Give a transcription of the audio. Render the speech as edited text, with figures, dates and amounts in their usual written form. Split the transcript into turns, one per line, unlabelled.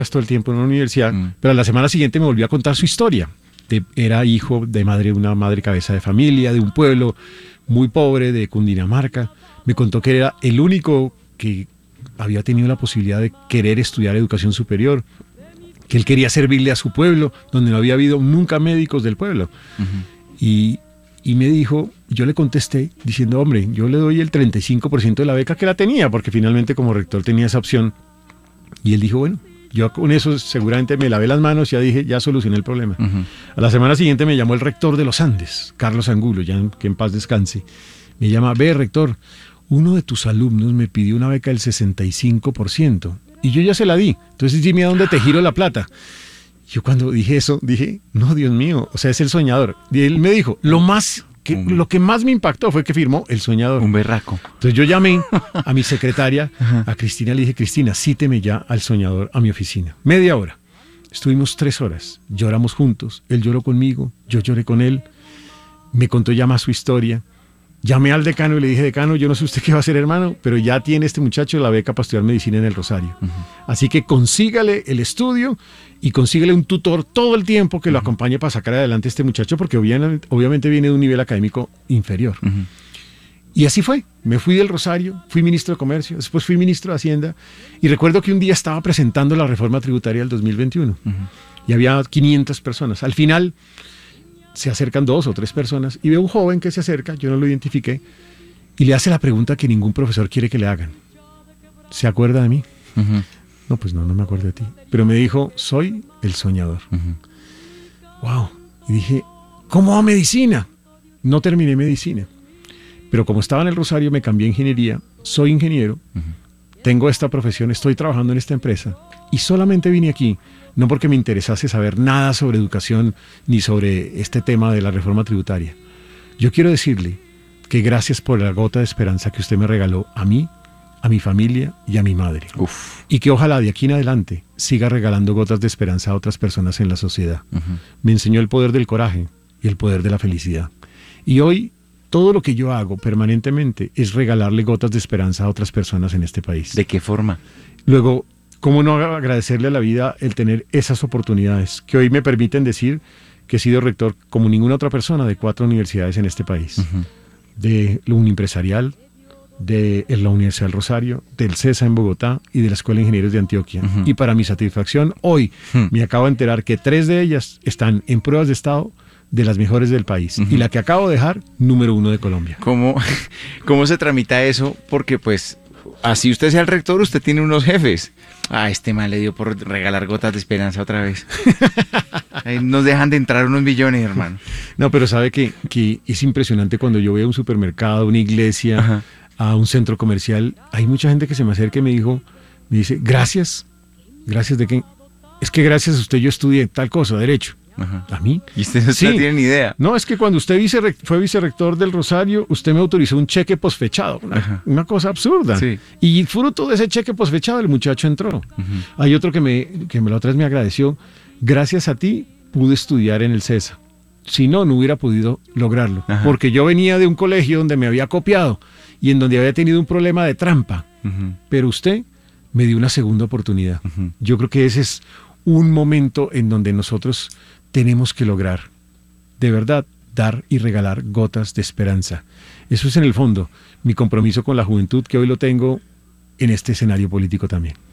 todo el tiempo en una universidad, pero a la semana siguiente me volvió a contar su historia. Era hijo de una madre cabeza de familia, de un pueblo muy pobre de Cundinamarca. Me contó que era el único que había tenido la posibilidad de querer estudiar educación superior, que él quería servirle a su pueblo, donde no había habido nunca médicos del pueblo. Y me dijo, yo le contesté diciendo, hombre, yo le doy el 35% de la beca que la tenía, porque finalmente como rector tenía esa opción. Y él dijo, bueno, yo con eso seguramente me lavé las manos, ya dije, ya solucioné el problema. A la semana siguiente me llamó el rector de los Andes, Carlos Angulo, ya que en paz descanse. Me llama, ve, rector, uno de tus alumnos me pidió una beca del 65% y yo ya se la di. Entonces dime a dónde te giro la plata. Yo cuando dije eso, dije, no, Dios mío, o sea, es el soñador. Y él me dijo, lo que más me impactó fue que firmó El Soñador.
Un berraco.
Entonces yo llamé a mi secretaria, a Cristina, le dije, Cristina, cíteme ya al Soñador a mi oficina. Media hora. Estuvimos 3 horas. Lloramos juntos. Él lloró conmigo, yo lloré con él. Me contó ya más su historia. Llamé al decano y le dije, decano, yo no sé usted qué va a hacer, hermano, pero ya tiene este muchacho la beca para estudiar medicina en el Rosario. Así que consígale el estudio y consígale un tutor todo el tiempo que lo acompañe para sacar adelante a este muchacho, porque obviamente viene de un nivel académico inferior. Y así fue. Me fui del Rosario, fui ministro de Comercio, después fui ministro de Hacienda, y recuerdo que un día estaba presentando la reforma tributaria del 2021 y había 500 personas. Al final se acercan 2 o 3 personas y veo un joven que se acerca, yo no lo identifiqué, y le hace la pregunta que ningún profesor quiere que le hagan. ¿Se acuerda de mí? No, pues no me acuerdo de ti. Pero me dijo, soy el soñador. Wow. Y dije, ¿cómo va medicina? No terminé medicina. Pero como estaba en el Rosario, me cambié a ingeniería. Soy ingeniero. Tengo esta profesión, estoy trabajando en esta empresa. Y solamente vine aquí, no porque me interesase saber nada sobre educación ni sobre este tema de la reforma tributaria. Yo quiero decirle que gracias por la gota de esperanza que usted me regaló a mí, a mi familia y a mi madre. Y que ojalá de aquí en adelante siga regalando gotas de esperanza a otras personas en la sociedad. Me enseñó el poder del coraje y el poder de la felicidad. Y hoy todo lo que yo hago permanentemente es regalarle gotas de esperanza a otras personas en este país.
¿De qué forma?
Luego, ¿cómo no agradecerle a la vida el tener esas oportunidades que hoy me permiten decir que he sido rector como ninguna otra persona de 4 universidades en este país? De la Unimpresarial, de la Universidad del Rosario, del CESA en Bogotá y de la Escuela de Ingenieros de Antioquia. Y para mi satisfacción, hoy me acabo de enterar que 3 de ellas están en pruebas de estado de las mejores del país. Y la que acabo de dejar, número 1 de Colombia.
¿Cómo se tramita eso? Porque pues, así usted sea el rector, usted tiene unos jefes. Este man le dio por regalar gotas de esperanza otra vez. Ahí nos dejan de entrar unos millones, hermano.
No, pero sabe que es impresionante cuando yo voy a un supermercado, una iglesia, a un centro comercial. Hay mucha gente que se me acerca y me dice, gracias. ¿Gracias de qué? Es que gracias a usted yo estudié tal cosa, derecho. ¿A mí?
¿Y usted no tiene ni idea?
No, es que cuando usted fue vicerrector del Rosario, usted me autorizó un cheque posfechado, una cosa absurda. Sí. Y fruto de ese cheque posfechado, el muchacho entró. Hay otro que la otra vez me agradeció. Gracias a ti pude estudiar en el CESA. Si no, no hubiera podido lograrlo. Porque yo venía de un colegio donde me había copiado y en donde había tenido un problema de trampa. Pero usted me dio una segunda oportunidad. Yo creo que ese es un momento en donde nosotros tenemos que lograr, de verdad, dar y regalar gotas de esperanza. Eso es en el fondo mi compromiso con la juventud, que hoy lo tengo en este escenario político también.